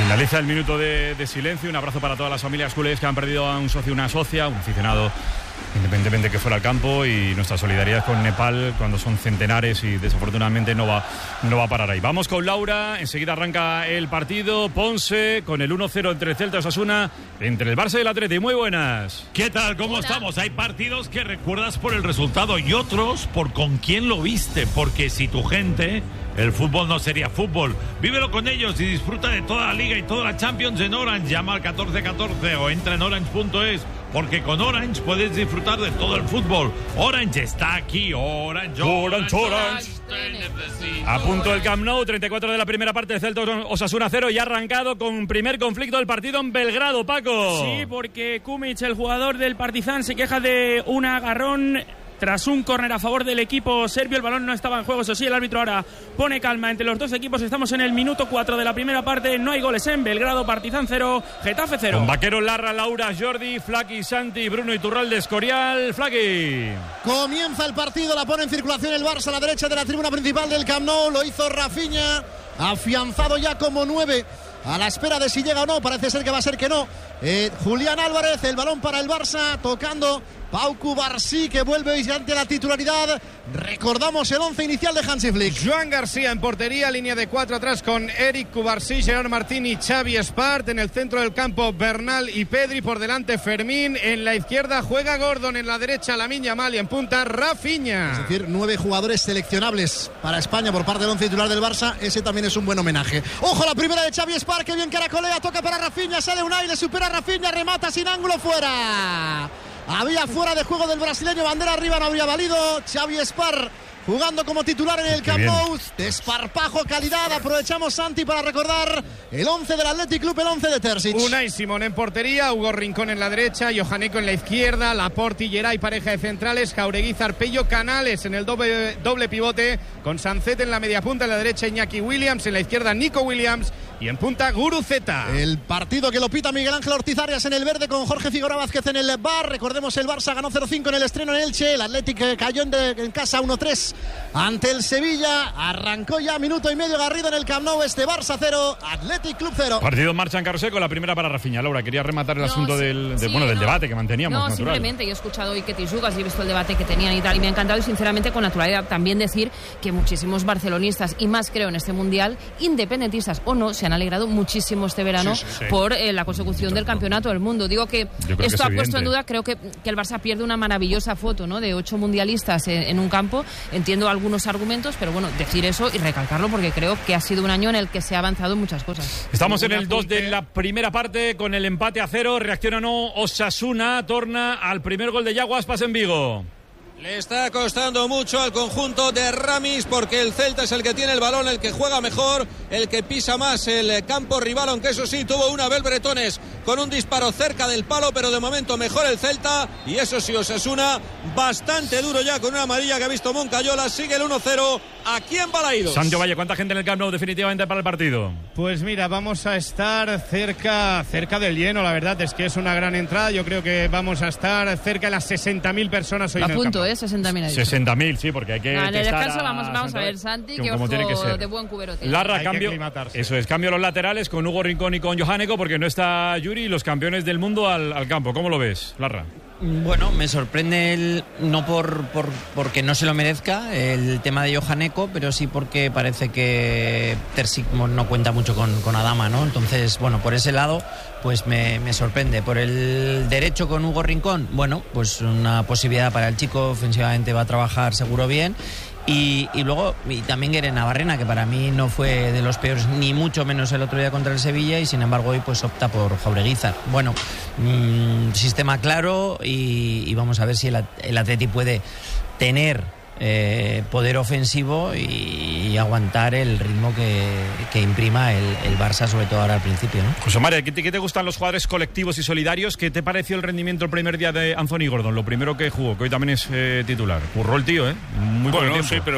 Finaliza el minuto de silencio. Un abrazo para todas las familias culés que han perdido a un socio, una socia, un aficionado, independientemente que fuera al campo, y nuestra solidaridad con Nepal cuando son centenares y desafortunadamente no va a parar ahí. Vamos con Laura, enseguida arranca el partido. Ponce con el 1-0 entre Celta y Osasuna, entre el Barça y el Atleti. Muy buenas. ¿Qué tal? ¿Cómo estamos? Hay partidos que recuerdas por el resultado y otros por con quién lo viste, porque si tu gente, el fútbol no sería fútbol. Vívelo con ellos y disfruta de toda la Liga y toda la Champions en Orange. Llama al 1414 o entra en orange.es, porque con Orange puedes disfrutar de todo el fútbol. Orange está aquí. Orange. A punto el Camp Nou, 34 de la primera parte, de Celta Osasuna 0, y ha arrancado con primer conflicto del partido en Belgrado, Paco. Sí, porque Kumic, el jugador del Partizan, se queja de un agarrón tras un córner a favor del equipo serbio. El balón no estaba en juego, eso sí, el árbitro ahora pone calma entre los dos equipos. Estamos en el minuto 4 de la primera parte, no hay goles en Belgrado. Partizan 0, Getafe 0. Con Vaquero, Larra, Laura, Jordi, Flaki, Santi, Bruno Iturralde, Escorial. Flaki. Comienza el partido, la pone en circulación el Barça a la derecha de la tribuna principal del Camp Nou. Lo hizo Rafinha, afianzado ya como 9, a la espera de si llega o no. Parece ser que va a ser que no. Julián Álvarez, el balón para el Barça, tocando Pau Cubarsí, que vuelve hoy ante la titularidad. Recordamos el 11 inicial de Hansi Flick. Joan García en portería, línea de 4 atrás con Eric Cubarsí, Gerard Martín y Xavi Espart. En el centro del campo, Bernal y Pedri. Por delante, Fermín. En la izquierda juega Gordon, en la derecha Lamine Yamal y en punta Rafinha. Es decir, 9 jugadores seleccionables para España por parte del 11 titular del Barça. Ese también es un buen homenaje. Ojo, la primera de Xavi Espart, que bien caracolea, toca para Rafinha, sale Unai, le supera a Rafinha, remata sin ángulo, fuera. Había fuera de juego del brasileño, bandera arriba, no habría valido. Xavi Espart jugando como titular en el Camp Nou. Desparpajo, calidad. Aprovechamos, Santi, para recordar el 11 del Athletic Club, el 11 de Terzic. Unai Simón en portería, Hugo Rincón en la derecha, Johaneko en la izquierda, Laporte y Geray, pareja de centrales, Jauregui, Zarpello, Canales en el doble pivote, con Sancet en la media punta, en la derecha Iñaki Williams, en la izquierda Nico Williams y en punta Guruceta. El partido que lo pita Miguel Ángel Ortiz Arias en el verde, con Jorge Figueroa Vázquez en el bar. Recordemos, el Barça ganó 0-5 en el estreno en Elche. El Athletic cayó en casa 1-3 ante el Sevilla. Arrancó ya minuto y medio Garrido en el Camp Nou. Barça 0, Athletic Club 0. Partido en marcha en Carroseco, la primera para Rafinha. Laura, quería rematar el asunto del debate que manteníamos. No, natural. Simplemente yo he escuchado hoy que Tisugas y he visto el debate que tenían y tal, y me ha encantado, y sinceramente con naturalidad también decir que muchísimos barcelonistas, y más creo en este mundial, independentistas o no, se han alegrado muchísimo este verano por la consecución del campeonato del mundo. Digo que esto ha puesto en duda, creo que el Barça pierde una maravillosa foto, ¿no?, de 8 mundialistas en un campo. Entiendo algunos argumentos, pero bueno, decir eso y recalcarlo, porque creo que ha sido un año en el que se ha avanzado en muchas cosas. Estamos en el 2 de la primera parte con el empate a 0. Reacciona o no Osasuna, torna al primer gol de Yago Aspas en Vigo. Le está costando mucho al conjunto de Ramis, porque el Celta es el que tiene el balón, el que juega mejor, el que pisa más el campo rival, aunque eso sí, tuvo una Abel Bretones con un disparo cerca del palo, pero de momento mejor el Celta. Y eso sí, Osasuna bastante duro ya, con una amarilla que ha visto Moncayola. Sigue el 1-0 aquí en Balaídos. Santiago Valle, ¿cuánta gente en el Camp Nou definitivamente para el partido? Pues mira, vamos a estar cerca del lleno. La verdad es que es una gran entrada. Yo creo que vamos a estar cerca de las 60.000 personas hoy en el Camp Nou. 60.000. 60.000, sí, porque hay que en el descanso vamos a ver, Santi, que ojo de buen cuberote. Larra, cambio. Eso es, cambio los laterales con Hugo Rincón y con Johaneko, porque no está Yuri, los campeones del mundo al campo. ¿Cómo lo ves, Larra? Bueno, me sorprende no porque no se lo merezca el tema de Johaneko, pero sí porque parece que Terzic no cuenta mucho con Adama, ¿no? Entonces, bueno, por ese lado pues me sorprende. Por el derecho con Hugo Rincón, bueno, pues una posibilidad para el chico, ofensivamente va a trabajar seguro bien. Y luego también Gueren Navarrena, que para mí no fue de los peores, ni mucho menos el otro día contra el Sevilla, y sin embargo hoy pues opta por Jaureguizar. Bueno, sistema claro, y vamos a ver si el Atleti puede tener poder ofensivo y aguantar el ritmo que imprima el Barça, sobre todo ahora al principio, ¿no? José María, ¿qué te gustan los jugadores colectivos y solidarios? ¿Qué te pareció el rendimiento el primer día de Anthony Gordon? Lo primero que jugó, que hoy también es titular. Curró el tío, muy bueno, sí, pero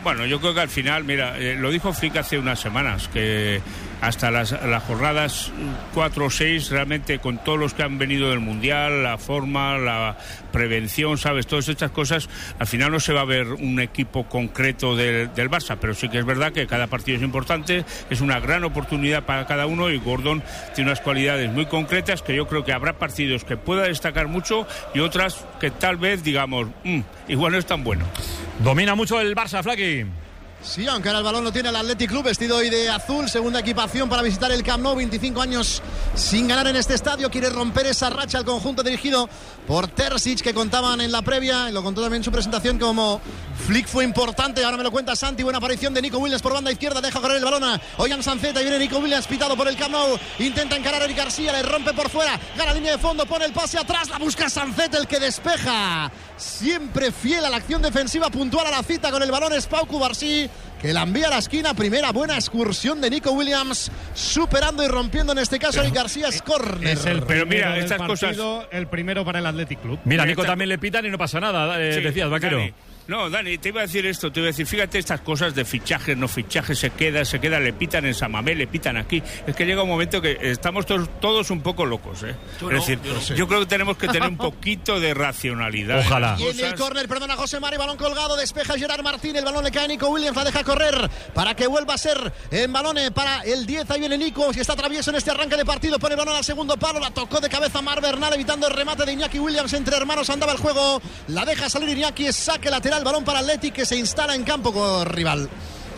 Bueno, yo creo que al final, mira, lo dijo Flick hace unas semanas, que hasta las jornadas 4 o 6, realmente con todos los que han venido del Mundial, la forma, la prevención, ¿sabes? Todas estas cosas, al final no se va a ver un equipo concreto del Barça, pero sí que es verdad que cada partido es importante, es una gran oportunidad para cada uno y Gordon tiene unas cualidades muy concretas que yo creo que habrá partidos que pueda destacar mucho y otras que tal vez, digamos, igual no es tan bueno. Domina mucho el Barça, Flaky. Sí, aunque ahora el balón lo tiene el Athletic Club, vestido hoy de azul, segunda equipación para visitar el Camp Nou, 25 años sin ganar en este estadio, quiere romper esa racha el conjunto dirigido por Terzic, que contaban en la previa, y lo contó también en su presentación, como Flick fue importante, ahora me lo cuenta Santi, buena aparición de Nico Williams por banda izquierda, deja correr el balón a Ollán Sancet, y viene Nico Williams pitado por el Camp Nou, intenta encarar a Eric García, le rompe por fuera, gana línea de fondo, pone el pase atrás, la busca Sancet, el que despeja, siempre fiel a la acción defensiva, puntual a la cita con el balón es Pau Cubarsí, que la envía a la esquina. Primera buena excursión de Nico Williams, superando y rompiendo en este caso a Eric García, es córner. Es el pero mira, estas cosas, el primero para el Athletic Club. Mira, a Nico también le pitan y no pasa nada, sí, decías, Vaquero. Dani, te iba a decir esto, te iba a decir, fíjate estas cosas de fichajes, no fichajes, se queda, le pitan en Samamé, le pitan aquí. Es que llega un momento que estamos todos un poco locos, ¿eh? Yo creo que tenemos que tener un poquito de racionalidad. Ojalá. Y en el córner, perdona, José Mari, balón colgado, despeja Gerard Martín, el balón le cae a Nico Williams, la deja correr para que vuelva a ser en balón para el 10, ahí viene Nico, que está travieso en este arranque de partido, pone el balón al segundo palo, la tocó de cabeza Mar Bernal, evitando el remate de Iñaki Williams, entre hermanos andaba el juego, la deja salir Iñaki, saque lateral, balón para Athletic, que se instala en campo con rival.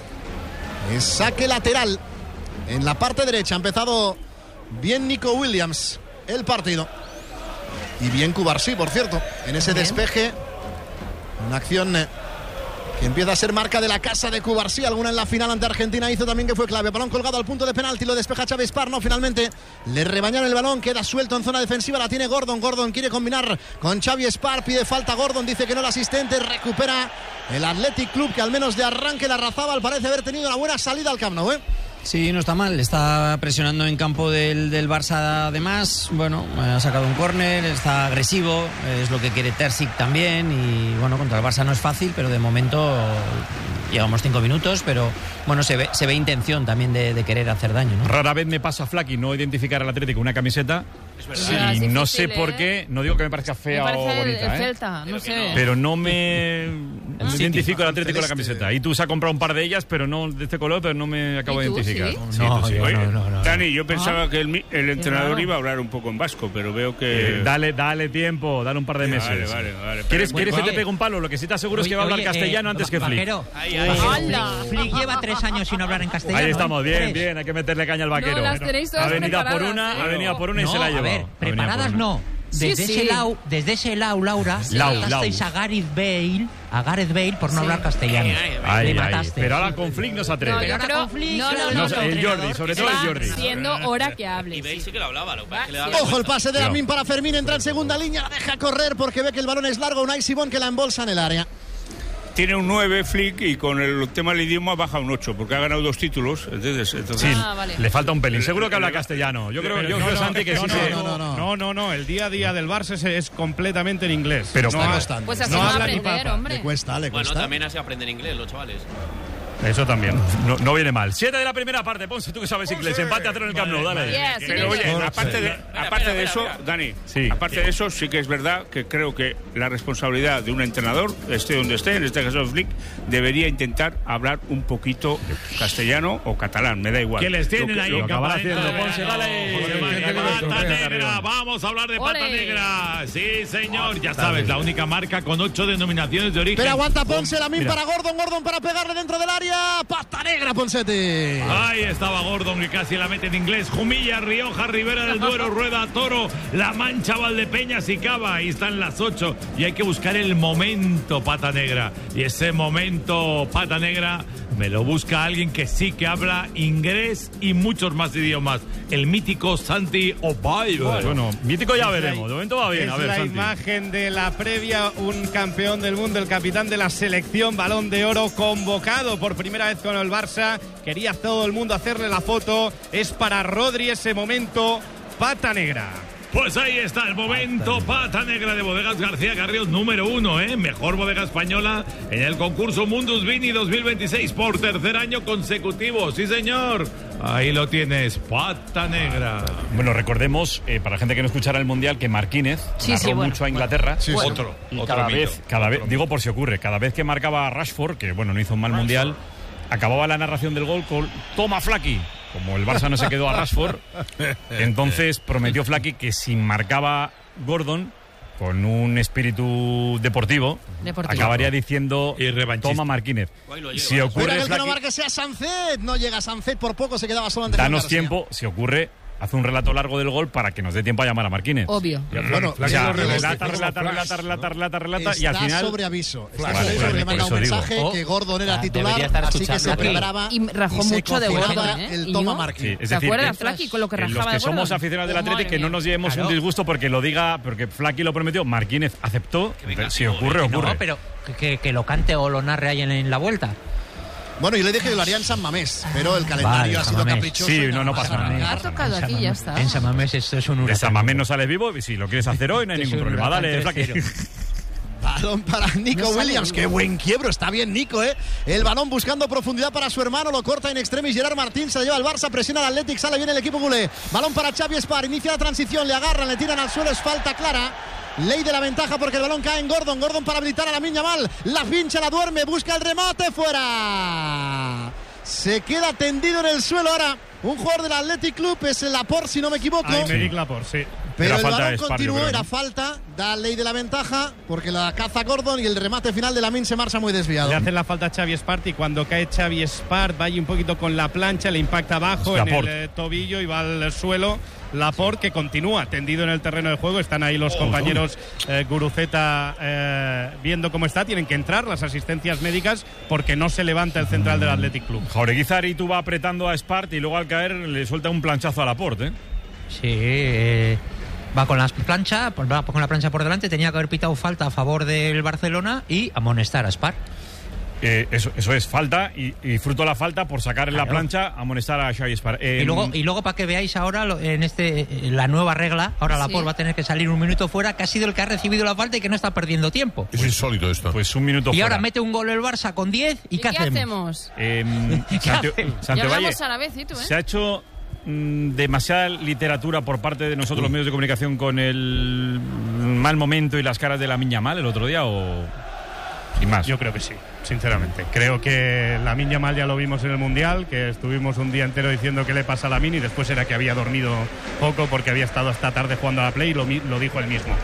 Saque lateral en la parte derecha, ha empezado bien Nico Williams el partido. Y bien Cubarsí, por cierto, en ese despeje. Una acción que empieza a ser marca de la casa de Cubarsí. Alguna en la final ante Argentina hizo también, que fue clave. Balón colgado al punto de penalti, lo despeja Xavi Esparno. Finalmente le rebañaron el balón, queda suelto en zona defensiva, la tiene Gordon. Gordon quiere combinar con Xavi Espar, pide falta Gordon, dice que no el asistente. Recupera el Athletic Club, que al menos de arranque la Razabal parece haber tenido una buena salida al Camp Nou, ¿eh? Sí, no está mal, está presionando en campo del Barça además, bueno, ha sacado un córner, está agresivo, es lo que quiere Terzic también y bueno, contra el Barça no es fácil, pero de momento llevamos 5 minutos, pero bueno, se ve intención también de querer hacer daño, ¿no? Rara vez me pasa, Flaky, no identificar al Atlético una camiseta. Sí, difícil, no sé por qué, no digo que me parezca fea o bonita, el Celta, no sé. Pero no me identifico al Atlético con la camiseta. Y tú se has comprado un par de ellas, pero no de este color, pero no me acabo de identificar. ¿Sí? No. Dani, yo pensaba que el entrenador iba a hablar un poco en vasco, pero veo que... Dale tiempo, dale un par de meses. Vale. ¿Quieres que te pegue un palo? Lo que sí te aseguro es que va a hablar castellano antes que Flick. Flick lleva 3 años sin hablar en castellano. Ahí estamos, bien, hay que meterle caña al Vaquero. Ha venido a por una y se la ha llevado. A ver, preparadas no. Desde ese lado, Laura, matasteis a Gareth Bale por no hablar castellano. Le mataste. Pero ahora con Flick no se atreve. El Jordi, sobre todo el Jordi. Siendo hora que hable. Y Bale sí que lo hablaba. Ojo el pase de Lamin para Fermín, entra en segunda línea, la deja correr porque ve que el balón es largo. Unai Simón, que la embolsa en el área. Tiene un 9 Flick y con el tema del idioma baja un 8 porque ha ganado 2 títulos. Entonces sí, le falta un pelín. Seguro que habla castellano. Yo creo Santi, que sí. No. El día a día del Barça es completamente en inglés. Pero está costando. Pues así va a aprender, hombre. Le cuesta. Bueno, también así aprenden inglés los chavales. Eso también, no viene mal. 7 de la primera parte, Ponce, tú que sabes inglés. Empate a 0 en el Camp Nou, dale. Pero oye, aparte de eso, Dani, aparte de eso, sí que es verdad que creo que la responsabilidad de un entrenador, esté donde esté, en este caso Flick, debería intentar hablar un poquito castellano o catalán, me da igual. Que les tienen ahí. Lo acabará haciendo, Ponce, dale. Pata negra, vamos a hablar de pata negra. Sí, señor, ya sabes, la única marca con 8 denominaciones de origen. Pero aguanta Ponce, Lamin para Gordon para pegarle dentro del área. Pata negra, Ponsete. Ahí estaba Gordon, que casi la mete en inglés. Jumilla, Rioja, Ribera del Duero, Rueda, Toro, La Mancha, Valdepeñas y Cava. Ahí están las 8 y hay que buscar el momento, Pata negra. Y ese momento, Pata negra, me lo busca alguien que sí que habla inglés y muchos más idiomas. El mítico Santi Opay. Bueno, mítico ya veremos. De momento va bien. Es a ver, la Santi. imagen de la previa, un campeón del mundo, el capitán de la selección, Balón de Oro, convocado por primera vez con el Barça. Quería todo el mundo hacerle la foto. Es para Rodri ese momento. Pata negra. Pues ahí está el momento. Pata negra de Bodegas García Carrión, número 1, mejor bodega española en el concurso Mundus Vini 2026 por tercer año consecutivo. Sí, señor. Ahí lo tienes, Pata negra. Bueno, recordemos, para la gente que no escuchara el Mundial, que Marquínez narró mucho a Inglaterra. Otro cada vez, digo por si ocurre, cada vez que marcaba a Rashford, que bueno, no hizo un mal Mundial, acababa la narración del gol con "toma Flaky". Como el Barça no se quedó a Rashford, entonces prometió Flaky que si marcaba Gordon con un espíritu deportivo. Acabaría diciendo "toma Marquínez". Si ocurre, pero el que no marque sea Sancet. No llega Sancet, por poco se quedaba solo ante danos tiempo, si ocurre, hace un relato largo del gol para que nos dé tiempo a llamar a Marquínez. Obvio. Bueno, relata y al final sobre aviso. Le manda un mensaje que Gordon era titular, así que se preparaba y rajó mucho de Gordon, el toma Marquínez. Es decir, Flaky con lo que rajaba los que somos aficionados del Atlético, que no nos llevemos un disgusto porque lo diga, porque Flaky lo prometió, Marquínez aceptó. Si ocurre. No, pero que lo cante o lo narre ahí en la vuelta. Bueno, yo le dije que lo haría en San Mamés, pero el calendario ha sido caprichoso. Sí, no pasa nada. Ha tocado aquí y ya está. En San Mamés esto es un huracán. De San Mamés no sales vivo y si lo quieres hacer hoy no hay ningún problema. Dale, Flaky. Balón para Nico Williams. Qué buen quiebro. Está bien Nico, El balón buscando profundidad para su hermano. Lo corta en extremis Gerard Martín. Se la lleva el Barça. Presiona al Athletic. Sale bien el equipo culé. Balón para Xavi Espar. Inicia la transición. Le agarran. Le tiran al suelo. Es falta clara. Ley de la ventaja porque el balón cae en Gordon. Gordon para habilitar a Lamine Yamal. La pincha, la duerme. Busca el remate. Fuera. Se queda tendido en el suelo ahora. Un jugador del Athletic Club. Es el Laporte, si no me equivoco. Aymeric Laporte, sí. Pero el balón continuó, era falta, da ley de la ventaja, porque la caza Gordon y el remate final de Lamine se marcha muy desviado. Le hacen la falta a Xavi Espart y cuando cae Xavi Espart va ahí un poquito con la plancha, le impacta abajo en el tobillo y va al suelo. Laporte, que continúa tendido en el terreno de juego. Están ahí los compañeros Guruceta viendo cómo está. Tienen que entrar las asistencias médicas porque no se levanta el central del Athletic Club. Jaureguizar y tú va apretando a Espart y luego al caer le suelta un planchazo a Laporte. Sí, va con la plancha por delante. Tenía que haber pitado falta a favor del Barcelona y amonestar a Espart. Eso es falta y fruto de la falta por sacar en la plancha amonestar a Xavi Espart. Y luego para que veáis ahora en la nueva regla, ahora Laporte va a tener que salir un minuto fuera, que ha sido el que ha recibido la falta y que no está perdiendo tiempo. Es insólito esto. Pues un minuto y fuera. Ahora mete un gol el Barça con 10 y ¿qué hacemos? Santiago, se ha hecho demasiada literatura por parte de nosotros los medios de comunicación con el mal momento y las caras de Lamine Yamal el otro día o sin más. Yo creo que sí, sinceramente. Creo que Lamine Yamal ya lo vimos en el Mundial, que estuvimos un día entero diciendo qué le pasa a Lamine y después era que había dormido poco porque había estado hasta tarde jugando a la Play y lo dijo él mismo.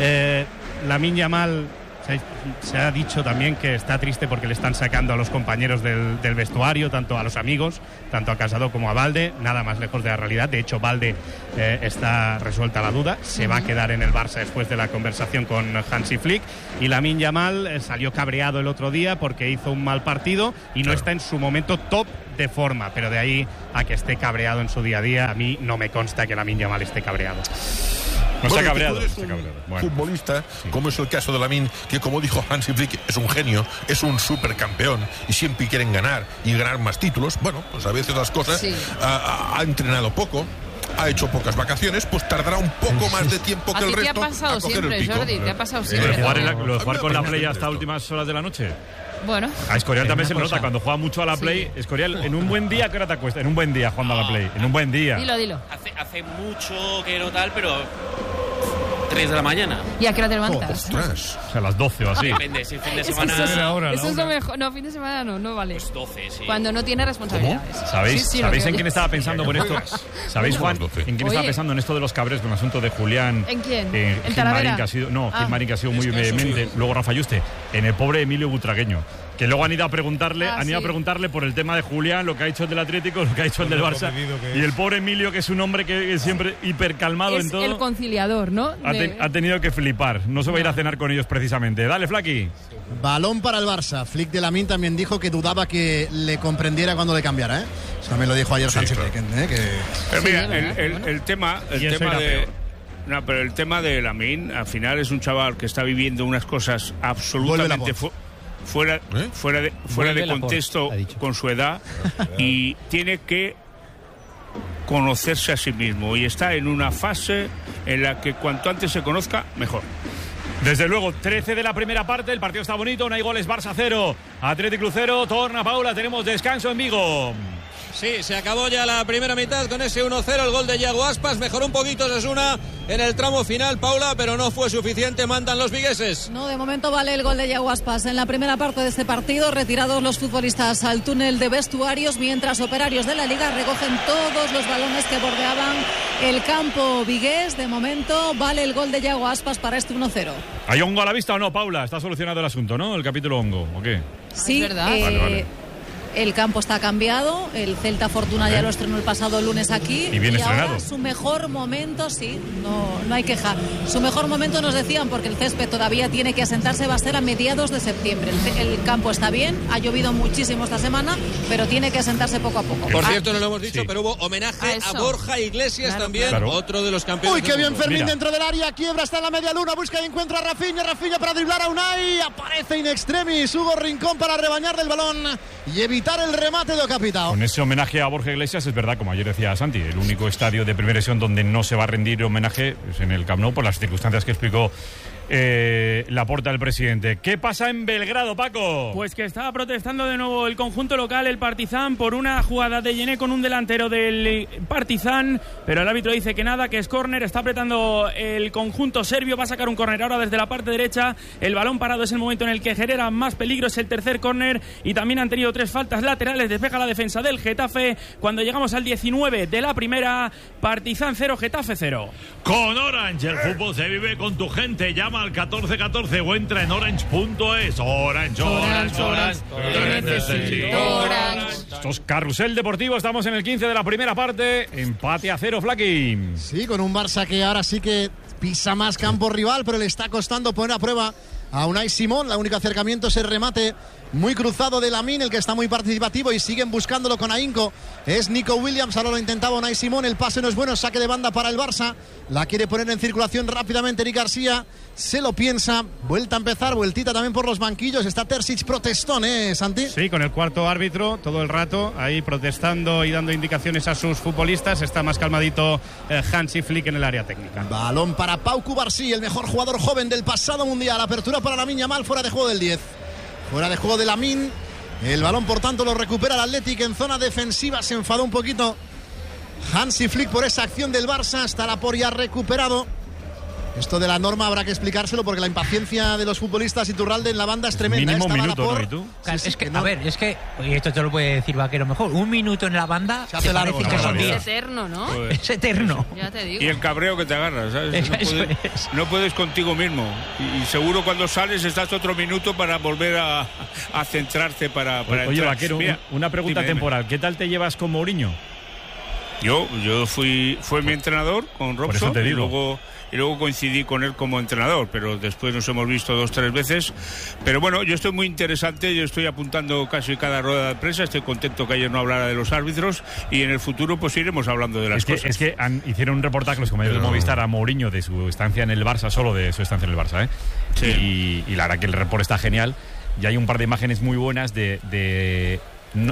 Lamine Yamal se ha dicho también que está triste porque le están sacando a los compañeros del vestuario, tanto a los amigos, tanto a Casado como a Valde, nada más lejos de la realidad. De hecho, Valde está resuelta la duda, se va a quedar en el Barça después de la conversación con Hansi Flick. Y Lamine Yamal salió cabreado el otro día porque hizo un mal partido y no está en su momento top de forma, pero de ahí a que esté cabreado en su día a día, a mí no me consta que Lamine Yamal esté cabreado. No está cabreado. Futbolista, como es el caso de Lamine, que como dijo Hansi Flick, es un genio, es un supercampeón y siempre quieren ganar y ganar más títulos. Bueno, pues a veces las cosas ha entrenado poco, ha hecho pocas vacaciones, pues tardará un poco más de tiempo que el resto. ¿Te ha pasado siempre, Jordi? ¿Te ha pasado siempre? ¿Lo de jugar con la Play hasta últimas horas de la noche? Bueno. A Escorial también se le nota cuando juega mucho a la Play. Escorial, en un buen día, ¿qué hora te acuestas? En un buen día jugando a la Play. En un buen día. Dilo. Hace mucho que no tal, pero 3 de la mañana. ¿Y a qué hora te levantas? O sea, a las 12 o así. Depende, si fin de semana. Eso es lo mejor. No, fin de semana no vale. Pues 12, sí. Cuando no tiene responsabilidades. ¿Sabéis en quién estaba pensando con esto? ¿Sabéis, Juan, en quién estaba pensando en esto de los cabres con el asunto de Julián? ¿En quién? ¿En Talavera? Gil Marín, que ha sido muy vehemente. Luego Rafa Yuste. En el pobre Emilio Butragueño. Que luego han ido a preguntarle por el tema de Julián, lo que ha hecho el del Atlético, lo que ha hecho el del Barça. Y el pobre Emilio, que es un hombre que es siempre hipercalmado en todo. Es el conciliador, ¿no? Ha tenido que flipar. No se va a ir a cenar con ellos precisamente. Dale, Flaky. Balón para el Barça. Flick de Lamine también dijo que dudaba que le comprendiera cuando le cambiara, Eso también lo dijo ayer Hansi Flick, Pero mira, el tema de Lamine, al final es un chaval que está viviendo unas cosas absolutamente fuera de contexto con su edad y tiene que conocerse a sí mismo y está en una fase en la que cuanto antes se conozca, mejor. Desde luego, 13 de la primera parte, el partido está bonito, no hay goles, Barça 0, Athletic Club 0, torna Paula, tenemos descanso en Vigo. Sí, se acabó ya la primera mitad con ese 1-0, el gol de Yago Aspas, mejoró un poquito Osasuna en el tramo final, Paula, pero no fue suficiente, mandan los vigueses. No, de momento vale el gol de Yago Aspas en la primera parte de este partido, retirados los futbolistas al túnel de vestuarios, mientras operarios de la Liga recogen todos los balones que bordeaban el campo vigués. De momento vale el gol de Yago Aspas para este 1-0. ¿Hay hongo a la vista o no, Paula? Está solucionado el asunto, ¿no? El capítulo hongo, ¿o qué? Sí, es verdad. Vale. El campo está cambiado, el Celta Fortuna ya lo estrenó el pasado lunes aquí. Y bien estrenado. Ahora su mejor momento, sí, no hay queja. Su mejor momento nos decían, porque el césped todavía tiene que asentarse, va a ser a mediados de septiembre. El campo está bien, ha llovido muchísimo esta semana, pero tiene que asentarse poco a poco. Por cierto, no lo hemos dicho, pero hubo homenaje a Borja Iglesias también, otro de los campeones. Uy, qué bien Fermín Mira. dentro del área, quiebra, está en la media luna, busca y encuentra a Rafinha para driblar a Unai, aparece in extremis Hugo Rincón para rebañarle el balón y evitar el remate de Capitao. Con ese homenaje a Borja Iglesias, es verdad, como ayer decía Santi, el único estadio de primera división donde no se va a rendir homenaje es en el Camp Nou por las circunstancias que explicó Laporta, el presidente. ¿Qué pasa en Belgrado, Paco? Pues que estaba protestando de nuevo el conjunto local, el Partizan, por una jugada de Yené con un delantero del Partizan, pero el árbitro dice que nada, que es córner. Está apretando el conjunto serbio, va a sacar un córner ahora desde la parte derecha. El balón parado es el momento en el que genera más peligro, es el tercer córner, y también han tenido 3 faltas laterales. Despeja la defensa del Getafe cuando llegamos al 19 de la primera. Partizan 0, Getafe 0. Con Orange, el fútbol se vive con tu gente. Llama al 1414 o entra en orange.es. Orange. Esto es Carrusel Deportivo, estamos en el 15 de la primera parte. Empate a 0, Flaki. Sí, con un Barça que ahora sí que pisa más campo rival, pero le está costando poner a prueba a Unai Simón. El único acercamiento es el remate muy cruzado de Lamine, el que está muy participativo, y siguen buscándolo con ahínco. Es Nico Williams, ahora lo intentaba Unai Simón, el pase no es bueno, saque de banda para el Barça. La quiere poner en circulación rápidamente Eric García, se lo piensa, vuelta a empezar, vueltita también por los banquillos. Está Terzic protestón, Santi. Sí, con el cuarto árbitro todo el rato ahí protestando y dando indicaciones a sus futbolistas. Está más calmadito Hansi Flick en el área técnica. Balón para Pau Cubarsí, el mejor jugador joven del pasado mundial. Apertura para Lamine Yamal, fuera de juego del 10. Fuera de juego de Lamine. El balón, por tanto, lo recupera el Athletic en zona defensiva. Se enfadó un poquito Hansi Flick por esa acción del Barça. Está Laporte recuperado. Esto de la norma habrá que explicárselo, porque la impaciencia de los futbolistas Iturralde en la banda es tremenda. Mínimo Estaba minuto, Laporte. ¿no? ¿Y tú? Claro, es que, a ver, es que, y esto te lo puede decir Vaquero mejor, un minuto en la banda se hace largo, parece que son Es 10. eterno, ¿no? Joder. Es eterno. Ya te digo. Y el cabreo que te agarras, ¿sabes? No puedes contigo mismo. Y seguro cuando sales estás otro minuto para volver a centrarte para Oye, entrar. Vaquero, Mira, una pregunta dime. temporal. ¿Qué tal te llevas con Mourinho? Yo fue mi entrenador con Por eso Robson te digo. y luego coincidí con él como entrenador, pero después nos hemos visto 2-3 veces. Pero bueno, yo estoy muy interesante, yo estoy apuntando casi cada rueda de prensa, estoy contento que ayer no hablara de los árbitros, y en el futuro pues iremos hablando de las cosas. Es que hicieron un reportaje los compañeros de Movistar a Mourinho de su estancia en el Barça, solo de su estancia en el Barça, ¿eh? Sí. Y la verdad que el reporte está genial, y hay un par de imágenes muy buenas de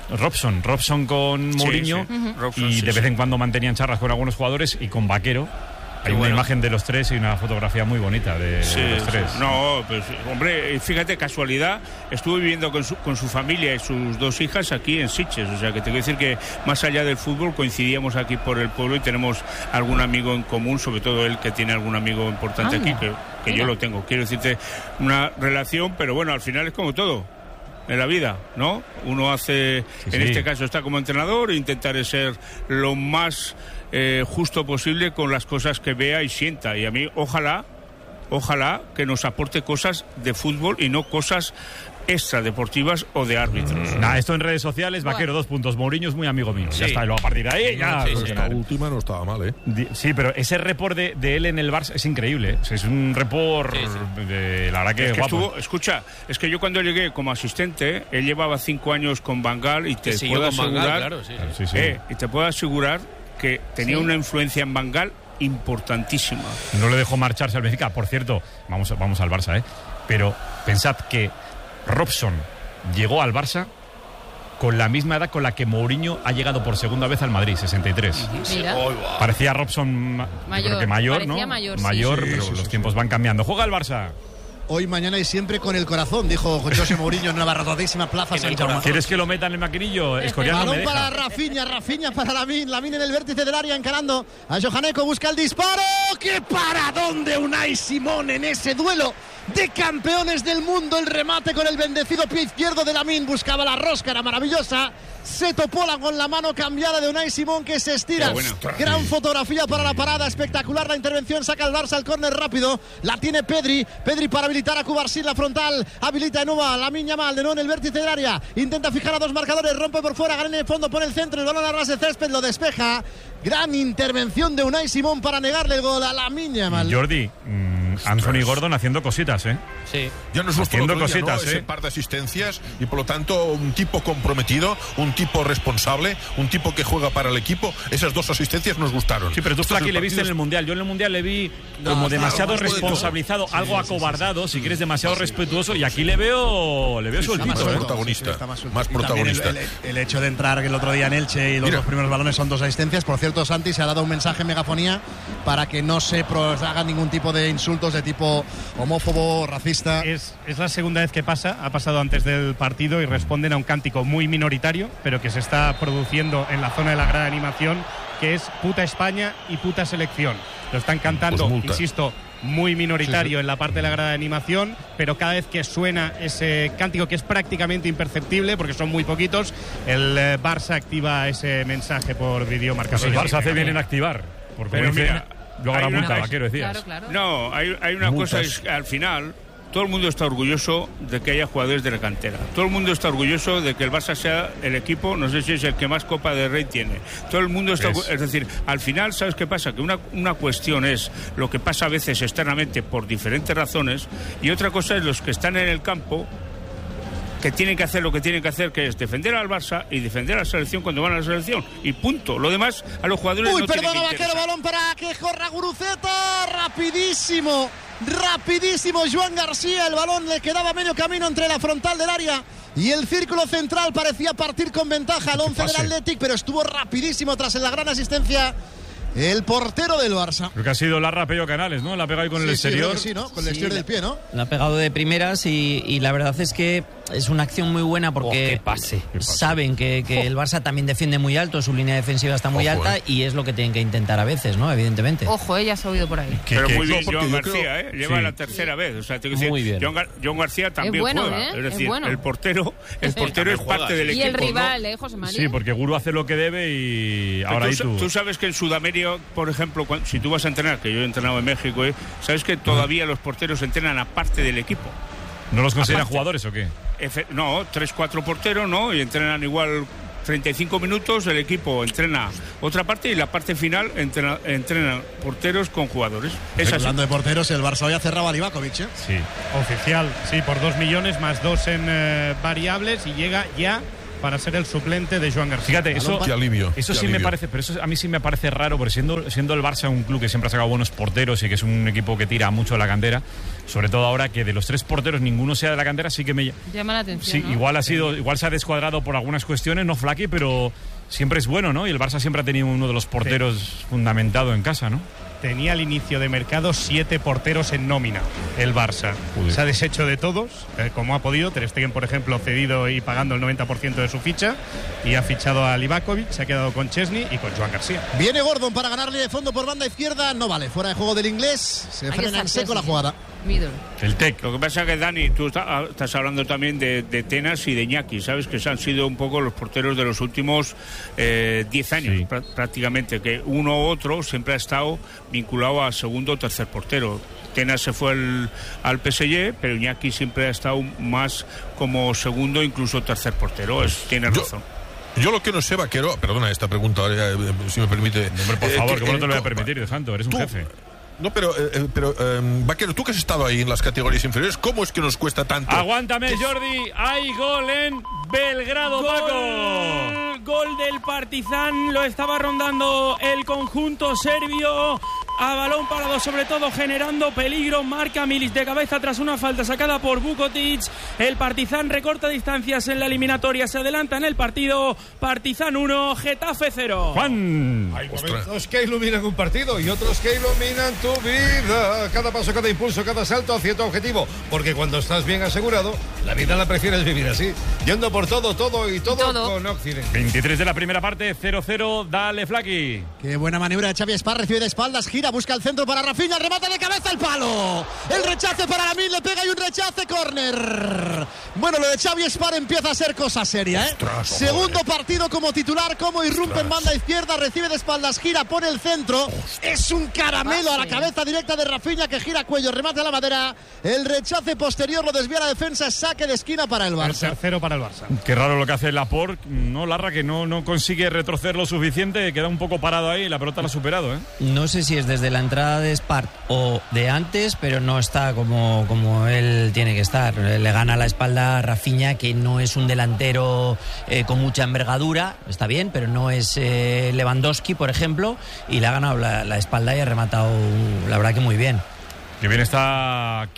Robson con Mourinho, sí. Robson, y sí, de vez sí. en cuando mantenían charlas con algunos jugadores, y con Vaquero hay una bueno. imagen de los tres y una fotografía muy bonita de los tres. No, pues hombre, fíjate, casualidad, estuve viviendo con su familia y sus 2 hijas aquí en Sitges, o sea que te quiero decir que más allá del fútbol coincidíamos aquí por el pueblo y tenemos algún amigo en común, sobre todo él que tiene algún amigo importante aquí, que yo lo tengo. Quiero decirte, una relación, pero bueno, al final es como todo en la vida, ¿no? Uno hace, en este caso está como entrenador, intentar ser lo más justo posible con las cosas que vea y sienta, y a mí ojalá que nos aporte cosas de fútbol y no cosas extradeportivas o de árbitros. Esto en redes sociales, Vaquero, 2 puntos. Mourinho es muy amigo mío. Sí. Ya está, y luego a partir de ahí ya. La última no estaba mal, ¿eh? Sí, pero ese report de él en el Barça es increíble, ¿eh? O sea, es un report de la verdad que, Es que guapo. escucha, es que yo cuando llegué como asistente, él llevaba 5 años con Van Gaal y te puedo asegurar, y te puedo asegurar que tenía una influencia en Van Gaal importantísima. No le dejó marcharse al Benfica. Por cierto, vamos al Barça, pero pensad que Robson llegó al Barça con la misma edad con la que Mourinho ha llegado por segunda vez al Madrid, 63. Mira. Parecía Robson creo que mayor, ¿no? Mayor, pero los tiempos van cambiando. Juega el Barça. Hoy, mañana y siempre con el corazón, dijo José Mourinho en una abarrotadísima plaza San Jaume. ¿Quieres que lo meta en el maquinillo? Escorial no me deja. Balón para Rafinha para Lamine en el vértice del área encarando a Johaneko, busca el disparo. ¡Qué paradón de Unai Simón en ese duelo de campeones del mundo! El remate con el bendecido pie izquierdo de Lamine, buscaba la rosca, era maravillosa. Se topó con la mano cambiada de Unai Simón, que se estira. Gran fotografía para la parada, espectacular la intervención. Saca el Barça al córner rápido. La tiene Pedri para habilitar a Cubarsí, la frontal. Habilita de nuevo a Lamine Yamal, de nuevo en el vértice del área. Intenta fijar a dos marcadores, rompe por fuera, gana en el fondo, pone el centro, el balón a ras de césped, lo despeja. Gran intervención de Unai Simón para negarle el gol a Lamine Yamal. Jordi, Anthony Gordon haciendo cositas, ¿eh? Sí. Ya nos gustó haciendo otro día, cositas, ¿no? Ese par de asistencias y por lo tanto un tipo comprometido, un tipo responsable, un tipo que juega para el equipo. Esas dos asistencias nos gustaron. Sí, pero tú, Flaky, le viste en el Mundial. Yo en el Mundial le vi como demasiado responsabilizado, algo acobardado, si quieres, demasiado respetuoso, y aquí le veo sueltito. Más protagonista. Más protagonista. El hecho de entrar el otro día en Elche y los dos primeros balones son dos asistencias. Por cierto, Santi se ha dado un mensaje en megafonía para que no se haga ningún tipo de insultos de tipo homófobo, racista. Es la segunda vez que pasa, ha pasado antes del partido y responden a un cántico muy minoritario, pero que se está produciendo en la zona de la grada de animación, que es puta España y puta selección. Lo están cantando, insisto, muy minoritario en la parte de la grada de animación, pero cada vez que suena ese cántico, que es prácticamente imperceptible porque son muy poquitos, el Barça activa ese mensaje por videomarcador. El Barça hace bien en activar, porque pero mira, luego la multa, vaquero, decías. Claro. No, hay una cosa, es que al final todo el mundo está orgulloso de que haya jugadores de la cantera. Todo el mundo está orgulloso de que el Barça sea el equipo, no sé si es el que más Copa del Rey tiene. Todo el mundo está... Es decir, al final, ¿sabes qué pasa? Que una cuestión es lo que pasa a veces externamente por diferentes razones, y otra cosa es los que están en el campo, que tienen que hacer lo que tienen que hacer, que es defender al Barça y defender a la selección cuando van a la selección, y punto. Lo demás a los jugadores no tiene que interesar. Balón para que corra Guruceta, rapidísimo Joan García, el balón le quedaba medio camino entre la frontal del área y el círculo central, parecía partir con ventaja al 11 del Athletic, pero estuvo rapidísimo tras la gran asistencia el portero del Barça. Creo que ha sido Larra Pello Canales, ¿no? La ha pegado ahí con el exterior. Sí, ¿no? Con el exterior del pie, ¿no? La ha pegado de primeras y la verdad es que es una acción muy buena porque qué pase. Saben que el Barça también defiende muy alto, su línea defensiva está muy alta y es lo que tienen que intentar a veces, ¿no? Evidentemente. Ojo, ya se ha oído por ahí. Pero muy bien Joan García, lleva la tercera vez. O sea, tengo que decir, muy bien. Joan García también es bueno, juega. Es decir, bueno. el portero es parte del equipo. Y el rival, ¿no? José María. Sí, porque Guru hace lo que debe y ahora tú sabes que en Sudamérica, por ejemplo, si tú vas a entrenar, que yo he entrenado en México, sabes que todavía los porteros entrenan aparte del equipo. ¿No los consideran jugadores o qué? No, 3-4 porteros, ¿no? Y entrenan igual 35 minutos, el equipo entrena otra parte y la parte final entrenan porteros con jugadores. Hablando de porteros, el Barça hoy ha cerrado a Livakovic, ¿eh? Sí. Oficial, sí, por 2 millones más 2 en variables, y llega ya para ser el suplente de Joan García. Fíjate, eso sí me parece, pero eso a mí sí me parece raro, porque siendo el Barça un club que siempre ha sacado buenos porteros y que es un equipo que tira mucho de la cantera, sobre todo ahora que de los 3 porteros ninguno sea de la cantera, sí que me llama la atención. Sí, ¿no? igual se ha descuadrado por algunas cuestiones, no Flaky, pero siempre es bueno, ¿no? Y el Barça siempre ha tenido uno de los porteros fundamentado en casa, ¿no? Tenía al inicio de mercado 7 porteros en nómina, el Barça. Joder. Se ha deshecho de todos, como ha podido. Ter Stegen, por ejemplo, cedido y pagando el 90% de su ficha, y ha fichado a Livakovic, se ha quedado con Chesney y con Joan García. Viene Gordon para ganarle de fondo por banda izquierda, no vale, fuera de juego del inglés, se frena en seco la jugada. El TEC. Lo que pasa es que, Dani, tú estás hablando también de Tenas y de Iñaki, ¿sabes? Que han sido un poco los porteros de los últimos 10 años, sí. Prácticamente, que uno u otro siempre ha estado vinculado a segundo o tercer portero. Tenas se fue al PSG, pero Iñaki siempre ha estado más como segundo, incluso tercer portero. Tienes razón. Yo lo que no sé, Vaquero, perdona esta pregunta, si me permite. Hombre, por favor, ¿cómo no te lo voy a permitir, de Santo? Eres un jefe. No, pero Vaquero, tú que has estado ahí en las categorías inferiores, ¿cómo es que nos cuesta tanto? Aguántame, Jordi. Hay gol en Belgrado, Paco. Gol del Partizan. Lo estaba rondando el conjunto serbio. a balón parado, sobre todo generando peligro. Marca Milić de cabeza tras una falta sacada por Vukotic. El Partizan recorta distancias en la eliminatoria, se adelanta en el partido. Partizan 1, Getafe 0. Juan. Hay momentos que iluminan un partido y otros que iluminan tu vida. Cada paso, cada impulso, cada salto hacia tu objetivo. Porque cuando estás bien asegurado, la vida la prefieres vivir así. Yendo por todo con Occidente. 23 de la primera parte, 0-0. Dale, Flaki. Qué buena maniobra de Xavi Espar. Recibe de espaldas, gira, busca el centro para Rafinha. Remata de cabeza al palo. El rechace para Lamine, le pega y un rechace, córner. Bueno, lo de Xavi Espar empieza a ser cosa seria, ¿eh? Ostras, segundo partido como titular, como irrumpe en banda izquierda, recibe de espaldas, gira, pone el centro. Es un caramelo a la cabeza directa de Rafinha, que gira cuello, remate a la madera. El rechace posterior lo desvía la defensa, saque de esquina para el Barça. El tercero para el Barça. Qué raro lo que hace Laporte, ¿no, Larra? Que no consigue retroceder lo suficiente, queda un poco parado ahí y la pelota la ha superado, ¿eh? No sé si es desde la entrada de Espart o de antes, pero no está como él tiene que estar. Le gana la espalda a Rafinha, que no es un delantero con mucha envergadura, está bien, pero no es Lewandowski, por ejemplo, y le ha ganado la espalda y ha rematado, la verdad que muy bien. Qué bien está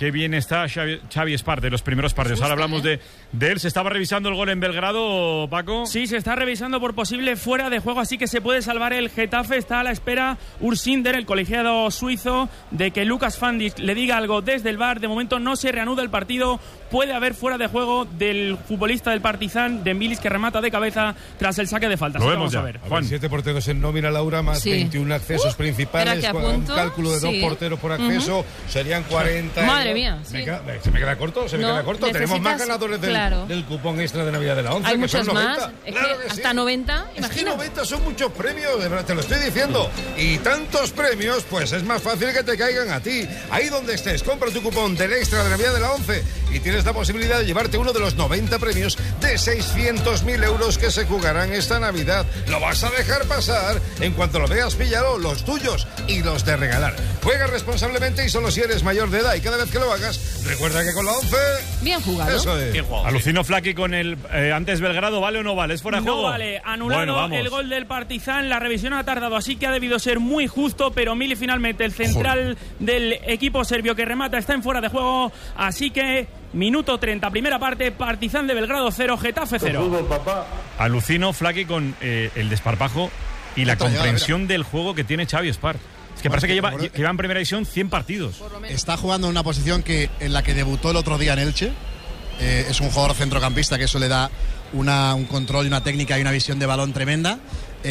Xavi Espar de los primeros partidos. Ahora hablamos de él. ¿Se estaba revisando el gol en Belgrado, Paco? Sí, se está revisando por posible fuera de juego, así que se puede salvar el Getafe. Está a la espera Ursinder, el colegiado suizo, de que Lucas Fandis le diga algo desde el VAR. De momento no se reanuda el partido. Puede haber fuera de juego del futbolista del Partizan, de Milić, que remata de cabeza tras el saque de falta. Lo vemos ya. A ver, Juan. 7 porteros en nómina, Laura, más 21 accesos principales, con un cálculo de 2 porteros por acceso. Serían 40. Madre mía. ¿Se me queda corto? Tenemos más ganadores del cupón extra de Navidad de la 11. Hay que muchos son 90. más. Es que hasta 90, Es imagina. que 90 son muchos premios, de verdad, te lo estoy diciendo. Y tantos premios, pues es más fácil que te caigan a ti. Ahí donde estés, compra tu cupón del extra de Navidad de la 11 y tienes la posibilidad de llevarte uno de los 90 premios de 600.000 euros que se jugarán esta Navidad. ¿Lo vas a dejar pasar? En cuanto lo veas, píllalo, los tuyos y los de regalar. Juega responsablemente y solo si eres mayor de edad, y cada vez que lo hagas, recuerda que con la 11... Bien jugado. Eso es. Bien jugado. Alucino Flaki con el antes Belgrado, ¿vale o no vale? ¿Es fuera de juego? No vale, anulado el gol del Partizan. La revisión ha tardado, así que ha debido ser muy justo, pero Milić finalmente, el central del equipo serbio que remata, está en fuera de juego, así que minuto 30, primera parte, Partizan de Belgrado 0, Getafe 0. Alucino Flaki con el desparpajo y la comprensión del juego que tiene Xavi Espar. Es que parece que lleva en primera división 100 partidos. Está jugando en una posición en la que debutó el otro día en Elche. Es un jugador centrocampista, que eso le da un control y una técnica y una visión de balón tremenda.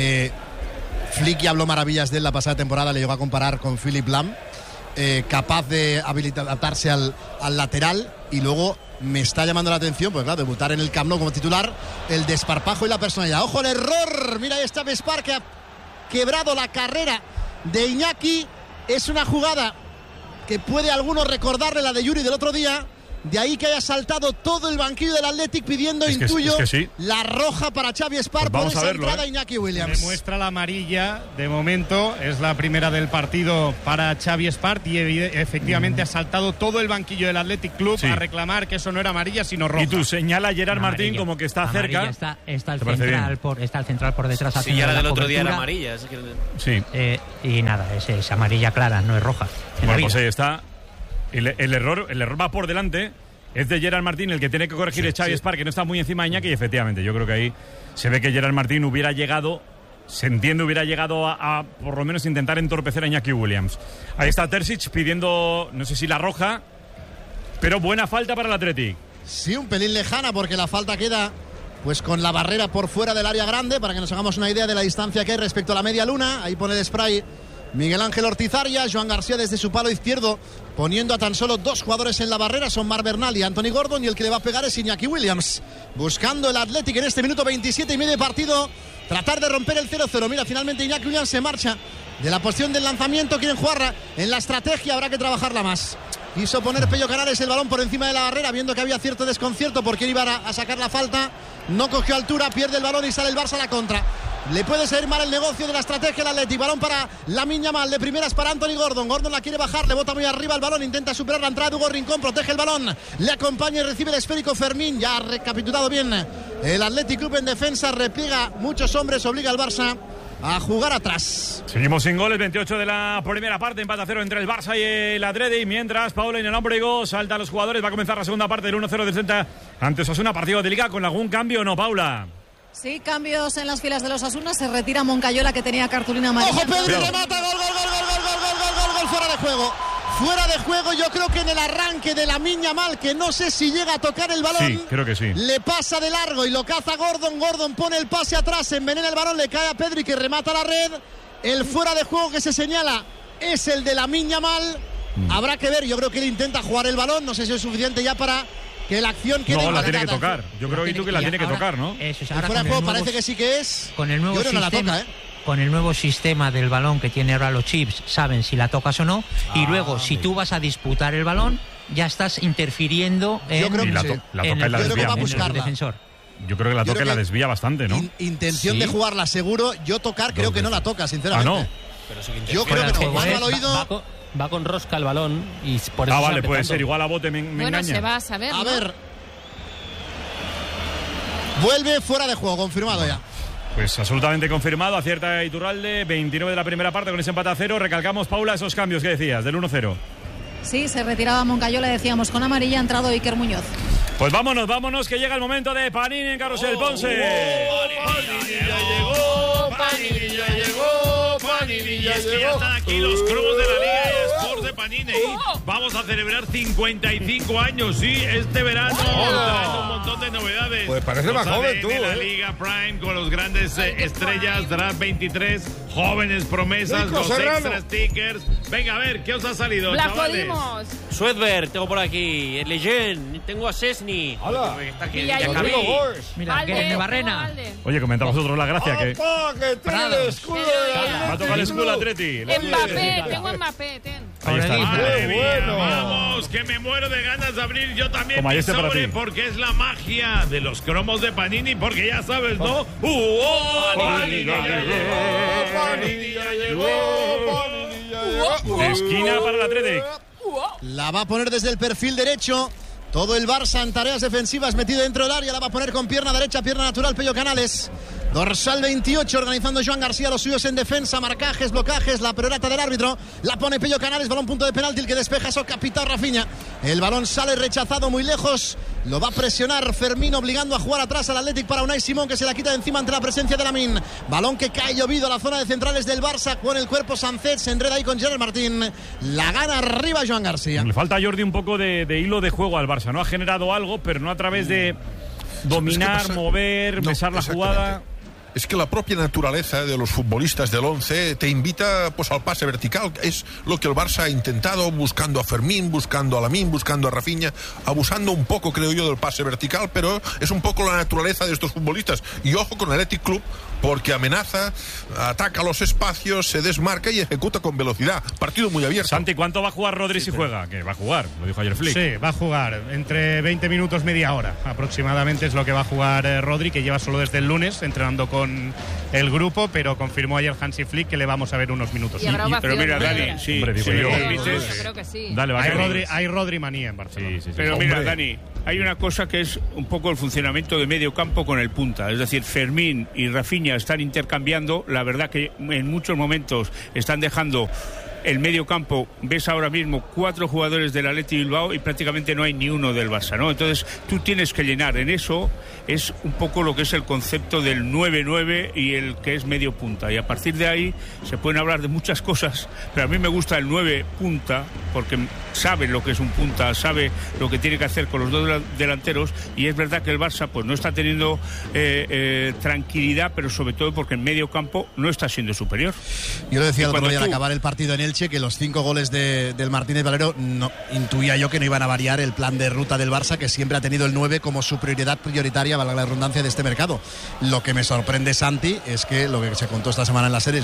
Flick habló maravillas de él la pasada temporada, le llegó a comparar con Philipp Lahm, capaz de adaptarse al lateral, y luego me está llamando la atención, pues claro, debutar en el Camp Nou como titular, el desparpajo y la personalidad. ¡Ojo el error! Mira, ahí está Espar, que ha quebrado la carrera de Iñaki. Es una jugada que puede algunos recordarle la de Yuri del otro día. De ahí que haya saltado todo el banquillo del Athletic pidiendo, intuyo, sí, la roja para Xavi Espar, pues por esa verlo, entrada Iñaki Williams. Demuestra la amarilla, de momento, es la primera del partido para Xavi Espar, y efectivamente ha saltado todo el banquillo del Athletic Club a reclamar que eso no era amarilla sino roja. Y tú señala a Gerard Martín como que está cerca. Está el central por detrás. Sí, ya la del otro día era amarilla. Es que... Sí. Y nada, es amarilla clara, no es roja. Bueno, pues ahí está. El error va por delante. Es de Gerard Martín, el que tiene que corregir es Xavi Espar, que no está muy encima de Iñaki, y efectivamente yo creo que ahí se ve que Gerard Martín hubiera llegado a por lo menos intentar entorpecer a Iñaki Williams. Ahí está Terzic pidiendo, no sé si la roja, pero buena falta para el Athletic. Sí, un pelín lejana, porque la falta queda pues con la barrera por fuera del área grande, para que nos hagamos una idea de la distancia que hay respecto a la media luna. Ahí pone el spray Miguel Ángel Ortiz Arias. Joan García desde su palo izquierdo, poniendo a tan solo 2 jugadores en la barrera, son Marc Bernal y Anthony Gordon, y el que le va a pegar es Iñaki Williams. Buscando el Athletic en este minuto 27 y medio de partido, tratar de romper el 0-0. Mira, finalmente Iñaki Williams se marcha de la posición del lanzamiento. Quieren jugarla en la estrategia, habrá que trabajarla más. Quiso poner Pello Canales el balón por encima de la barrera, viendo que había cierto desconcierto porque iba a sacar la falta. No cogió altura, pierde el balón y sale el Barça a la contra. Le puede salir mal el negocio de la estrategia al Athletic. Balón para Lamine Yamal, de primeras para Anthony Gordon. Gordon la quiere bajar, le bota muy arriba el balón, intenta superar la entrada de Hugo Rincón, protege el balón, le acompaña y recibe el esférico Fermín. Ya ha recapitulado bien el Athletic Club en defensa, repliega muchos hombres, obliga al Barça a jugar atrás. Seguimos sin goles, 28 de la primera parte, empate a 0 entre el Barça y el Atleti, mientras Paula y el Ombrigo saltan los jugadores. Va a comenzar la segunda parte del 1-0 del Celta ante Osasuna, partido de Liga, con algún cambio o no, Paula. Sí, cambios en las filas de los Osasuna. Se retira Moncayola, que tenía cartulina amarilla. ¡Ojo, Pedri, remata! ¡Gol, fuera de juego! Fuera de juego, yo creo que en el arranque de Lamine Yamal, que no sé si llega a tocar el balón. Sí, creo que sí. Le pasa de largo y lo caza Gordon. Gordon pone el pase atrás, envenena el balón, le cae a Pedri, que remata la red. El fuera de juego que se señala es el de Lamine Yamal. Habrá que ver, yo creo que él intenta jugar el balón. No sé si es suficiente ya para que la acción quede. No, la tiene que tocar. Yo creo que la tiene que tocar, ¿no? Eso es, el fuera de juego parece que sí que es. Con el nuevo yo creo que sistema, no la toca, con el nuevo sistema del balón que tiene ahora los chips, saben si la tocas o no. Y luego, si tú vas a disputar el balón, ya estás interfiriendo en, yo creo que la toca y la desvía. En el defensor. Yo creo que la toca y la desvía bastante, ¿no? Intención de jugarla seguro. Yo tocar creo que no la toca, sinceramente. Ah, no. Pero sí yo creo que no. Mano al oído. Va con rosca el balón y por eso vale, puede ser. Igual a bote me engaña. Se va a saber, ¿no? A ver. Vuelve fuera de juego, confirmado ya. Pues absolutamente confirmado, acierta Iturralde, 29 de la primera parte con ese empate a 0. Recalcamos, Paula, esos cambios que decías, del 1-0. Sí, se retiraba Moncayola, decíamos, con amarilla ha entrado Iker Muñoz. Pues vámonos, que llega el momento de Panini en Carrusel Ponce. Panini ya llegó. Ya están aquí los cromos de la Liga eSports de Panini. Vamos a celebrar 55 años, sí, este verano. Trae un montón de novedades. Pues parece más joven tú, la Liga Prime con los grandes estrellas, Draft 23, jóvenes promesas, Nico los Serrano. extra stickers. Venga, a ver, ¿qué os ha salido, ¡La chavales? jodimos! Swedberg, tengo por aquí. El Legend, tengo a Cesny. Está aquí. Mira, que de Barrena. Oye, comentamos nosotros la gracia que Que tiene el escudo de va a tocar el escudo Atleti. Mbappé, tengo a Mbappé, Ahí está. Madre mía, bueno. vamos, que me muero de ganas de abrir yo también Toma, mi este para sobre, ti. porque es la magia de los cromos de Panini, porque ya sabes, ¿no? Panini ya llegó. Esquina para el Athletic. La va a poner desde el perfil derecho. Todo el Barça en tareas defensivas metido dentro del área. La va a poner con pierna derecha, pierna natural, Pello Canales. Dorsal 28, organizando Joan García, los suyos en defensa, marcajes, blocajes, la perorata del árbitro. La pone Pello Canales, balón punto de penalti, el que despeja eso, capitán Rafinha. El balón sale rechazado muy lejos. Lo va a presionar Fermín, obligando a jugar atrás al Athletic para Unai Simón, que se la quita de encima ante la presencia de Lamine. Balón que cae llovido a la zona de centrales del Barça, con el cuerpo Sancet, se enreda ahí con Gerard Martín. La gana arriba Joan García. Le falta a Jordi un poco de hilo de juego al Barça, ¿no? Ha generado algo, pero no a través de dominar, mover, besar la jugada. Es que la propia naturaleza de los futbolistas del 11 te invita pues al pase vertical. Es lo que el Barça ha intentado, buscando a Fermín, buscando a Lamine, buscando a Rafinha, abusando un poco, creo yo, del pase vertical, pero es un poco la naturaleza de estos futbolistas. Y ojo con el Athletic Club, porque amenaza, ataca los espacios, se desmarca y ejecuta con velocidad. Partido muy abierto. Santi, ¿cuánto va a jugar Rodri si juega? Que va a jugar, lo dijo ayer Flick. Sí, va a jugar entre 20 minutos, media hora aproximadamente es lo que va a jugar Rodri, que lleva solo desde el lunes entrenando con el grupo, pero confirmó ayer Hansi Flick que le vamos a ver unos minutos. Pero mira, Dani, sí, hombre, digo yo. Yo creo que sí. Dale, va Hay Rodri manía en Barcelona. Sí. Pero mira, Dani, hay una cosa que es un poco el funcionamiento de medio campo con el punta. Es decir, Fermín y Rafinha están intercambiando. La verdad que en muchos momentos están dejando el medio campo. Ves ahora mismo 4 jugadores del Athletic Bilbao y prácticamente no hay ni uno del Barça, ¿no? Entonces tú tienes que llenar. En eso es un poco lo que es el concepto del 9-9 y el que es medio punta. Y a partir de ahí se pueden hablar de muchas cosas, pero a mí me gusta el 9 punta porque sabe lo que es un punta, sabe lo que tiene que hacer con los dos delanteros, y es verdad que el Barça pues no está teniendo tranquilidad, pero sobre todo porque en medio campo no está siendo superior. Yo lo decía el otro día al acabar el partido en Elche, que los 5 goles del Martínez Valero, no, intuía yo que no iban a variar el plan de ruta del Barça, que siempre ha tenido el 9 como su prioridad prioritaria, valga la redundancia, de este mercado. Lo que me sorprende, Santi, es que lo que se contó esta semana en la serie